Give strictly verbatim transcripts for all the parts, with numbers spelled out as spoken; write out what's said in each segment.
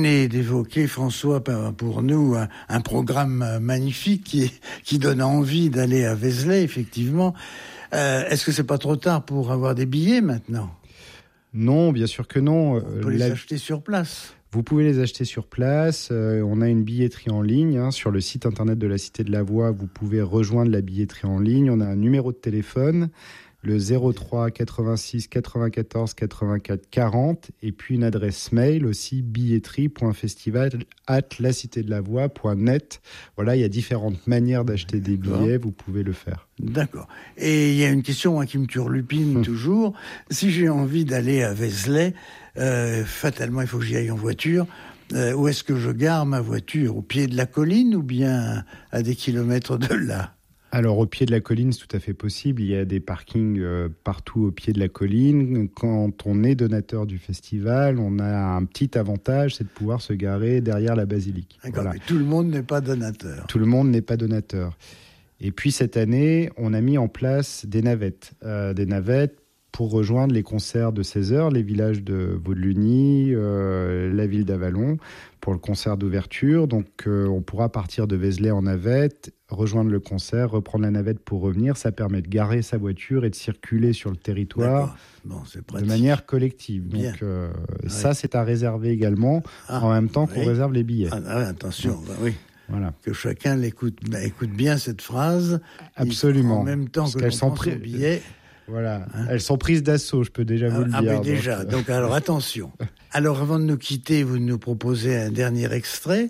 venez d'évoquer, François, pour nous, un, un programme magnifique qui, qui donne envie d'aller à Vézelay, effectivement. Euh, est-ce que c'est pas trop tard pour avoir des billets maintenant ? Non, bien sûr que non. On peut les La... acheter sur place. Vous pouvez les acheter sur place. Euh, on a une billetterie en ligne. Hein, sur le site internet de la Cité de la Voix, vous pouvez rejoindre la billetterie en ligne. On a un numéro de téléphone, le zéro trois quatre-vingt-six quatre-vingt-quatorze quatre-vingt-quatre quarante, et puis une adresse mail aussi, billetterie point festival arobase la cité de la voix point net. Voilà, il y a différentes manières d'acheter des billets, vous pouvez le faire. D'accord. Et il y a une question moi, qui me turlupine hum. toujours. Si j'ai envie d'aller à Vézelay, euh, fatalement, il faut que j'y aille en voiture. Euh, où est-ce que je gare ma voiture ? Au pied de la colline ou bien à des kilomètres de là ? Alors, au pied de la colline, c'est tout à fait possible. Il y a des parkings euh, partout au pied de la colline. Quand on est donateur du festival, on a un petit avantage, c'est de pouvoir se garer derrière la basilique. D'accord, voilà. Mais tout le monde n'est pas donateur. Tout le monde n'est pas donateur. Et puis, cette année, on a mis en place des navettes. Euh, des navettes pour rejoindre les concerts de seize heures, les villages de Vaudeluny, euh, la ville d'Avallon, pour le concert d'ouverture. Donc, euh, on pourra partir de Vézelay en navette, rejoindre le concert, reprendre la navette pour revenir. Ça permet de garer sa voiture et de circuler sur le territoire bon, c'est de manière collective. Bien. Donc, euh, ouais. ça, c'est à réserver également, ah, en même temps oui. qu'on réserve les billets. Ah, ah, attention, ouais. bah, oui. Voilà. Que chacun l'écoute, bah, écoute bien cette phrase. Absolument. En même temps Parce que l'on prend son billet... Voilà, hein elles sont prises d'assaut, je peux déjà vous ah, le dire. Ah, mais déjà, donc, donc alors attention. Alors, avant de nous quitter, vous nous proposez un dernier extrait.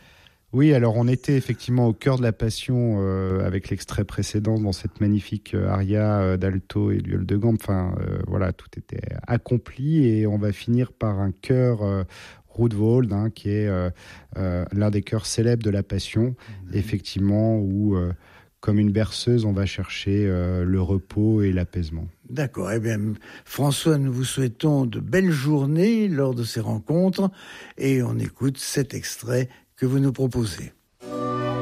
Oui, alors on était effectivement au cœur de la passion euh, avec l'extrait précédent dans cette magnifique euh, aria euh, d'alto et viol de gambe. Enfin, euh, voilà, tout était accompli et on va finir par un chœur euh, Roodewald, hein, qui est euh, euh, l'un des chœurs célèbres de la passion, mmh. effectivement, où... Euh, comme une berceuse, on va chercher euh, le repos et l'apaisement. D'accord. Eh bien, François, nous vous souhaitons de belles journées lors de ces rencontres et on écoute cet extrait que vous nous proposez.